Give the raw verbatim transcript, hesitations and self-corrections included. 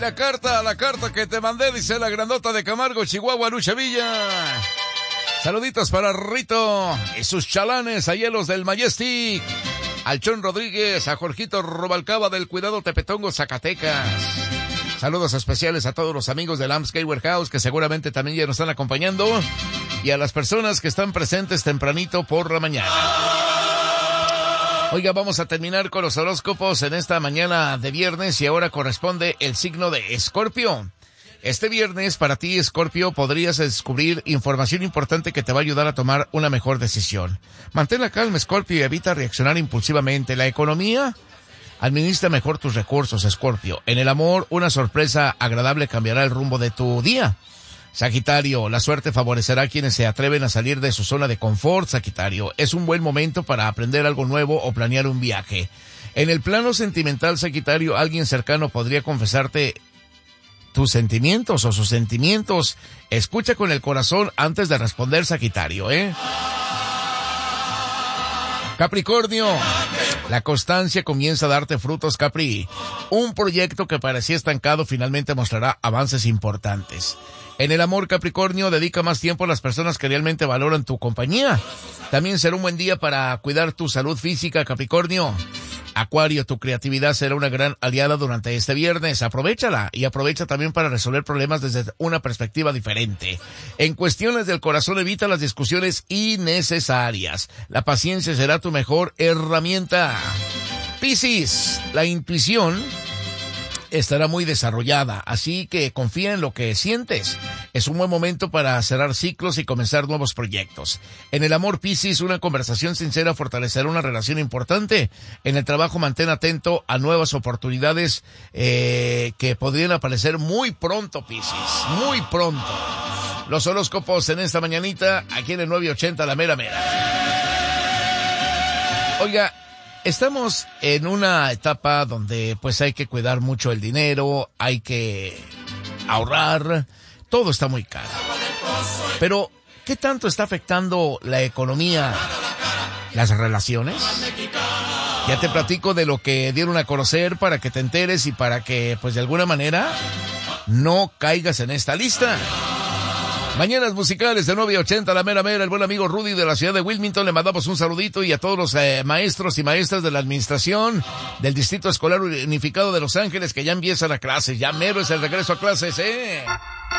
La carta, la carta que te mandé, dice la grandota de Camargo, Chihuahua, Lucha Villa. Saluditos para Rito y sus chalanes, a Hielos del Majestic. Al Chon Rodríguez, a Jorgito Robalcaba del Cuidado Tepetongo, Zacatecas. Saludos especiales a todos los amigos del Amscale Warehouse que seguramente también ya nos están acompañando. Y a las personas que están presentes tempranito por la mañana. Oiga, vamos a terminar con los horóscopos en esta mañana de viernes y ahora corresponde el signo de Escorpio. Este viernes para ti, Escorpio, podrías descubrir información importante que te va a ayudar a tomar una mejor decisión. Mantén la calma, Escorpio, y evita reaccionar impulsivamente. La economía, administra mejor tus recursos, Escorpio. En el amor, una sorpresa agradable cambiará el rumbo de tu día. Sagitario, la suerte favorecerá a quienes se atreven a salir de su zona de confort, Sagitario. Es un buen momento para aprender algo nuevo o planear un viaje. En el plano sentimental, Sagitario, alguien cercano podría confesarte tus sentimientos o sus sentimientos. Escucha con el corazón antes de responder, Sagitario, ¿eh? Capricornio, la constancia comienza a darte frutos, Capri. Un proyecto que parecía estancado finalmente mostrará avances importantes. En el amor, Capricornio, dedica más tiempo a las personas que realmente valoran tu compañía. También será un buen día para cuidar tu salud física, Capricornio. Acuario, tu creatividad será una gran aliada durante este viernes. Aprovéchala y aprovecha también para resolver problemas desde una perspectiva diferente. En cuestiones del corazón, evita las discusiones innecesarias. La paciencia será tu mejor herramienta. Piscis, la intuición estará muy desarrollada, así que confía en lo que sientes. Es un buen momento para cerrar ciclos y comenzar nuevos proyectos. En el amor, Piscis, una conversación sincera fortalecerá una relación importante. En el trabajo, mantén atento a nuevas oportunidades eh, que podrían aparecer muy pronto, Piscis, muy pronto. Los horóscopos en esta mañanita, aquí en el nueve ochenta, la mera mera. Oiga, estamos en una etapa donde pues hay que cuidar mucho el dinero, hay que ahorrar, todo está muy caro. Pero, ¿qué tanto está afectando la economía las relaciones? Ya te platico de lo que dieron a conocer para que te enteres y para que pues de alguna manera no caigas en esta lista. Mañanas musicales de nueve ochenta, la mera mera, el buen amigo Rudy de la ciudad de Wilmington, le mandamos un saludito, y a todos los eh, maestros y maestras de la administración del Distrito Escolar Unificado de Los Ángeles, que ya empieza la clase, ya mero es el regreso a clases, eh.